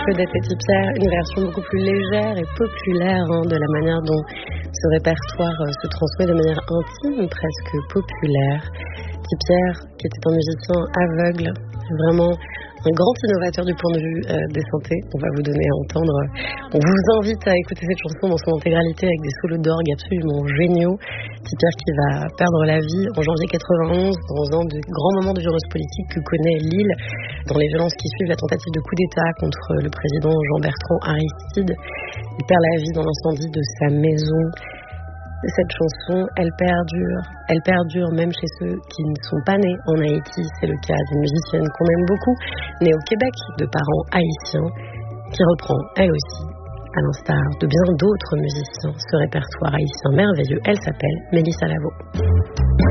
Claudette et Pierre, une version beaucoup plus légère et populaire de la manière dont ce répertoire se transmet de manière intime, presque populaire. Pierre, qui était un musicien aveugle, vraiment un grand innovateur du point de vue des santé. On va vous donner à entendre. On vous invite à écouter cette chanson dans son intégralité avec des solos d'orgue absolument géniaux. Pierre qui va perdre la vie en janvier 91 dans un des grands moments de violence politique que connaît l'île, dans les violences qui suivent la tentative de coup d'État contre le président Jean-Bertrand Aristide. Il perd la vie dans l'incendie de sa maison. Cette chanson, elle perdure même chez ceux qui ne sont pas nés en Haïti. C'est le cas d'une musicienne qu'on aime beaucoup, née au Québec, de parents haïtiens, qui reprend, elle aussi, à l'instar de bien d'autres musiciens, ce répertoire haïtien merveilleux. Elle s'appelle Mélissa Lavo.